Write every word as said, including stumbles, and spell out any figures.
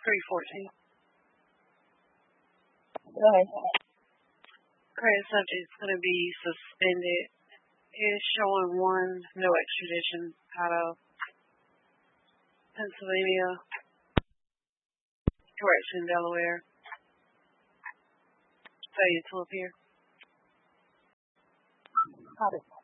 three fourteen. Go ahead. Current subject is going to be suspended. It's showing one, no extradition out of Pennsylvania, correction, Delaware. Tell you to appear. Copy.